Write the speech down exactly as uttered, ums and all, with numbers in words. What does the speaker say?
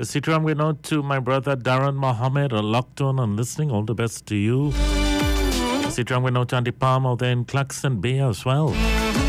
Sitram, we know to my brother Darren Mohammed, are locked on and listening. All the best to you. Sitram, we know to Andy Palmer there in Clarkson Bay as well.